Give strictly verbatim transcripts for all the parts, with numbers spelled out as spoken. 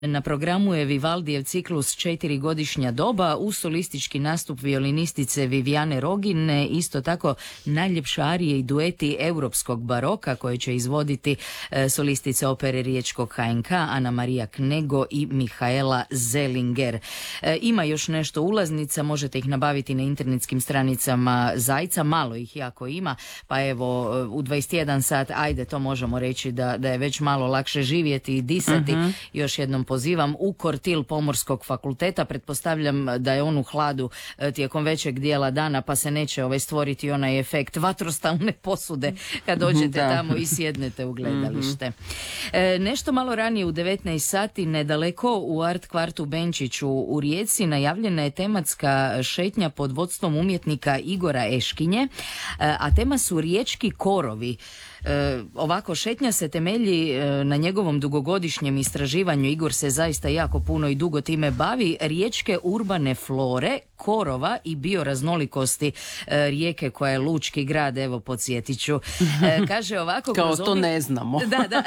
Na programu je Vivaldijev ciklus Četiri godišnja doba, uz solistički nastup violinistice Vivijane Rogin, isto tako najljepša arije i dueti europskog baroka koje će izvoditi e, solistice opere Riječkog H N K Ana Marija Knego i Mihaela Zelinger. E, ima još nešto ulaznica, možete ih nabaviti na internetskim stranicama Zajca, malo ih jako ima, pa evo u dvadeset jedan sat, ajde, to možemo reći da, da je već malo lakše živjeti i disati. Uh-huh. Još jednom pozivam u kortil Pomorskog fakulteta, pretpostavljam da je on u hladu tijekom većeg dijela dana, pa se neće ovaj stvoriti onaj efekt vatrostalne posude kad dođete da. tamo i sjednete u gledalište. Mm-hmm. E, nešto malo ranije u devetnaest sati, nedaleko u Art kvartu Benčiću u Rijeci, najavljena je tematska šetnja pod vodstvom umjetnika Igora Eškinje, a tema su riječki korovi. E, ovako, šetnja se temelji e, na njegovom dugogodišnjem istraživanju. Igor se zaista jako puno i dugo time bavi. Riječke urbane flore, korova i bioraznolikosti e, Rijeke koja je lučki grad, evo podsjetit ću. E, kaže ovako... Kao kroz to obil... ne znamo. Da, da.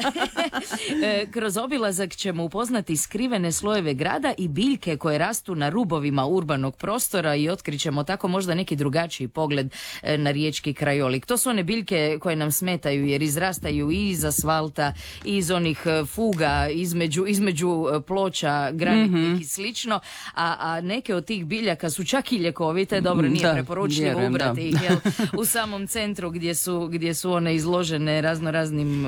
e, kroz obilazak ćemo upoznati skrivene slojeve grada i biljke koje rastu na rubovima urbanog prostora i otkrićemo tako možda neki drugačiji pogled e, na riječki krajolik. To su one biljke koje nam smetaju jer izrastaju i iz asfalta i iz onih fuga između, između ploča granitnih mm-hmm. i slično, a, a neke od tih biljaka su čak i ljekovite, dobro, nije da, preporučljivo vjerujem, ubrati ih jel, u samom centru gdje su, gdje su one izložene razno raznim,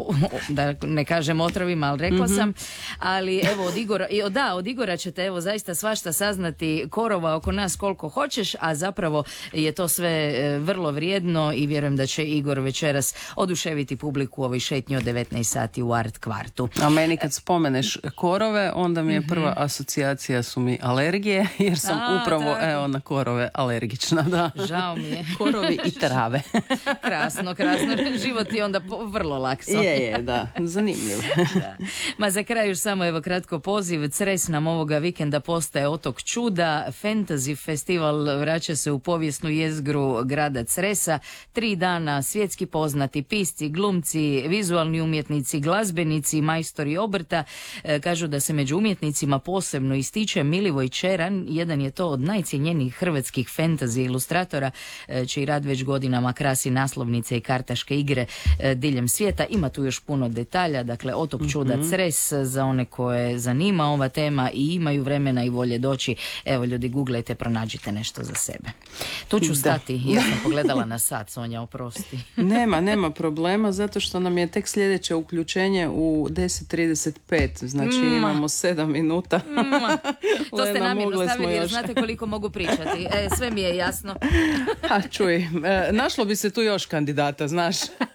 da ne kažem otrovima, ali rekla mm-hmm. sam, ali evo od Igora, da, od Igora ćete evo zaista svašta saznati, korova oko nas koliko hoćeš, a zapravo je to sve vrlo vrijedno i vjerujem da će Igor večeras oduševiti publiku u ovoj šetnji od devetnaest sati u Art kvartu. A meni kad spomeneš korove, onda mi je mm-hmm. prva asocijacija su mi alergije, jer sam a, upravo evo, na korove alergična. Da. Žao mi je. Korovi i trave. Krasno, krasno. Život je onda po, vrlo lakso. Je, je, da. Zanimljivo. Da. Ma za kraj još samo evo kratko poziv. Cres nam ovoga vikenda postaje otok čuda. Fantasy festival vraća se u povijesnu jezgru grada Cresa. Tri dana svjetski poznati pisci, glumci, vizualni umjetnici, glazbenici, majstori obrta. E, kažu da se među umjetnicima posebno ističe Milivoj Čeran, jedan je to od najcjenjenijih hrvatskih fantasy ilustratora, e, čiji rad već godinama krasi naslovnice i kartaške igre e, diljem svijeta. Ima tu još puno detalja, dakle otok čuda mm-hmm. Cres za one koje zanima ova tema i imaju vremena i volje doći. Evo ljudi, googlajte, pronađite nešto za sebe. Tu ću stati, ja sam pogledala na sat, Sonja, oprosti. Nema, nema problema, zato što nam je tek sljedeće uključenje u deset trideset pet, znači mm. imamo sedam minuta. Mm. To ste namjerno stavili jer znate koliko mogu pričati. E, sve mi je jasno. A čuj, e, našlo bi se tu još kandidata, znaš.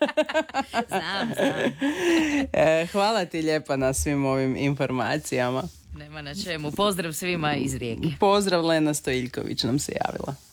Znam, znam. E, hvala ti lijepa na svim ovim informacijama. Nema na čemu. Pozdrav svima iz Rijeke. Pozdrav, Lena Stojiljković nam se javila.